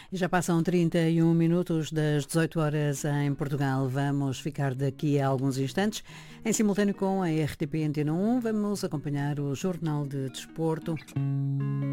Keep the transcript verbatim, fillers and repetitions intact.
E já passam trinta e um minutos das dezoito horas em Portugal. Vamos ficar daqui a alguns instantes. Em simultâneo com a R T P Antena um, vamos acompanhar o Jornal de Desporto.